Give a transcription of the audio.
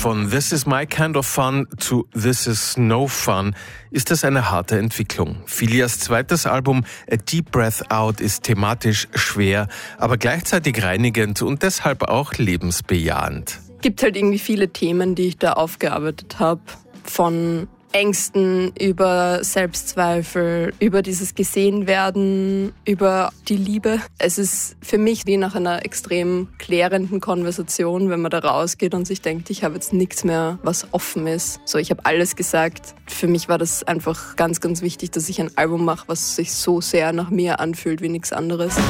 Von This is my kind of fun zu This is no fun ist das eine harte Entwicklung. Filias zweites Album A Deep Breath Out ist thematisch schwer, aber gleichzeitig reinigend und deshalb auch lebensbejahend. Es gibt halt irgendwie viele Themen, die ich da aufgearbeitet habe. Von Ängsten, über Selbstzweifel, über dieses Gesehenwerden, über die Liebe. Es ist für mich wie nach einer extrem klärenden Konversation, wenn man da rausgeht und sich denkt, ich habe jetzt nichts mehr, was offen ist. So, ich habe alles gesagt. Für mich war das einfach ganz, ganz wichtig, dass ich ein Album mache, was sich so sehr nach mir anfühlt wie nichts anderes.